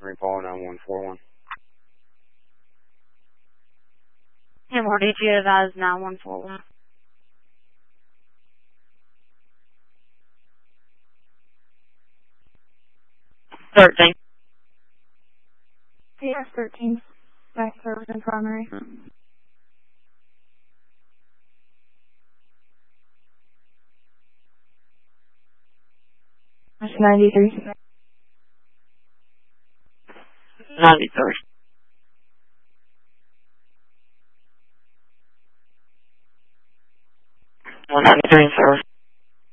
Paul 9141. And where did you advise 9141? $13. PS 13. Back service and primary. That's 93. 93. 193 in service.